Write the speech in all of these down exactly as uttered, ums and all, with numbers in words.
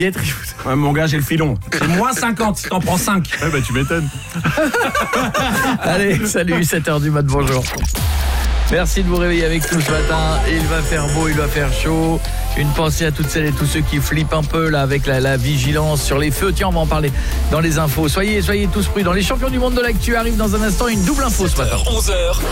Ouais, mon gars, j'ai le filon. C'est moins cinquante si t'en prends cinq. Ouais, bah tu m'étonnes. Allez, salut, sept heures du mat', bonjour. Merci de vous réveiller avec nous ce matin. Il va faire beau, il va faire chaud. Une pensée à toutes celles et tous ceux qui flippent un peu là avec la, la vigilance sur les feux. Tiens, on va en parler dans les infos. Soyez, soyez tous prudents. Les champions du monde de l'actu arrivent dans un instant. Une double info ce matin. onze heures.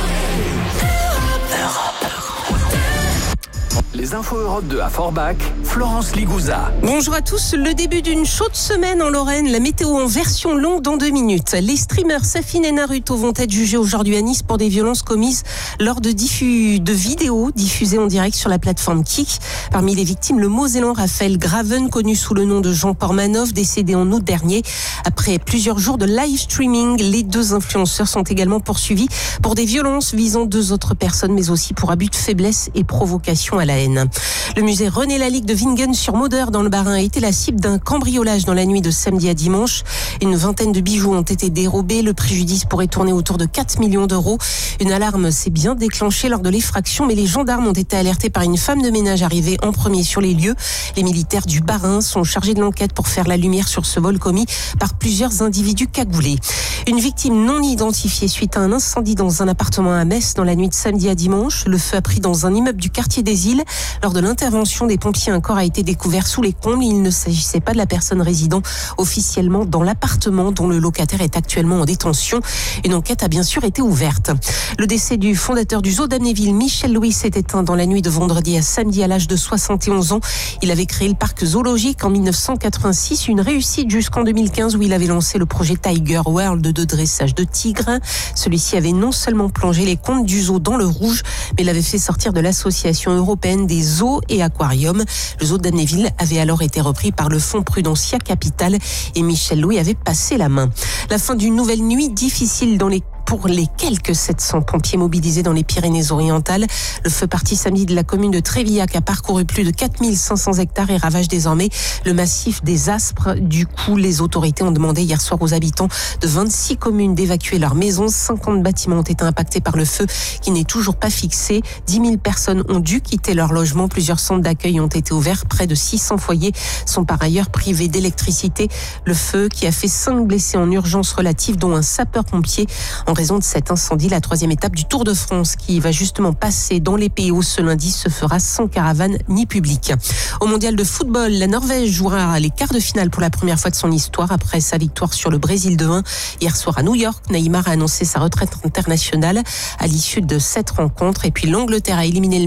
Les infos Europe deux à Forbach, Florence Ligouza. Bonjour à tous, le début d'une chaude semaine en Lorraine, la météo en version longue dans deux minutes. Les streamers Safin et Naruto vont être jugés aujourd'hui à Nice pour des violences commises lors de, diffus, de vidéos diffusées en direct sur la plateforme Kik. Parmi les victimes, le Mosellan Raphaël Graven, connu sous le nom de Jean Pormanov, décédé en août dernier. Après plusieurs jours de live streaming, les deux influenceurs sont également poursuivis pour des violences visant deux autres personnes, mais aussi pour abus de faiblesse et provocation à la haine. Le musée René Lalique de Vingen sur Moder dans le Bas-Rhin a été la cible d'un cambriolage dans la nuit de samedi à dimanche. Une vingtaine de bijoux ont été dérobés. Le préjudice pourrait tourner autour de quatre millions d'euros. Une alarme s'est bien déclenchée lors de l'effraction, mais les gendarmes ont été alertés par une femme de ménage arrivée en premier sur les lieux. Les militaires du Bas-Rhin sont chargés de l'enquête pour faire la lumière sur ce vol commis par plusieurs individus cagoulés. Une victime non identifiée suite à un incendie dans un appartement à Metz dans la nuit de samedi à dimanche. Le feu a pris dans un immeuble du quartier des Îles. Lors de l'intervention des pompiers, un corps a été découvert sous les combles. Il ne s'agissait pas de la personne résidant officiellement dans l'appartement dont le locataire est actuellement en détention. Une enquête a bien sûr été ouverte. Le décès du fondateur du zoo d'Amnéville, Michel Louis, s'est éteint dans la nuit de vendredi à samedi à l'âge de soixante et onze ans. Il avait créé le parc zoologique en dix-neuf cent quatre-vingt-six, une réussite jusqu'en deux mille quinze où il avait lancé le projet Tiger World de dressage de tigres. Celui-ci avait non seulement plongé les comptes du zoo dans le rouge, mais l'avait fait sortir de l'association européenne des zoos et aquariums. Le zoo d'Amnéville avait alors été repris par le fonds Prudentia Capital et Michel Louis avait passé la main. La fin d'une nouvelle nuit difficile dans les pour les quelques sept cents pompiers mobilisés dans les Pyrénées-Orientales. Le feu parti samedi de la commune de Trévillac a parcouru plus de quatre mille cinq cents hectares et ravage désormais le massif des Aspres. Du coup, les autorités ont demandé hier soir aux habitants de vingt-six communes d'évacuer leurs maisons. cinquante bâtiments ont été impactés par le feu qui n'est toujours pas fixé. dix mille personnes ont dû quitter leur logement. Plusieurs centres d'accueil ont été ouverts. Près de six cents foyers sont par ailleurs privés d'électricité. Le feu qui a fait cinq blessés en urgence relative, dont un sapeur-pompier. En raison de cet incendie, la troisième étape du Tour de France qui va justement passer dans les Pays Hauts ce lundi se fera sans caravane ni public. Au mondial de football, la Norvège jouera les quarts de finale pour la première fois de son histoire après sa victoire sur le Brésil deux un. Hier soir à New York, Neymar a annoncé sa retraite internationale à l'issue de cette rencontre et puis l'Angleterre a éliminé le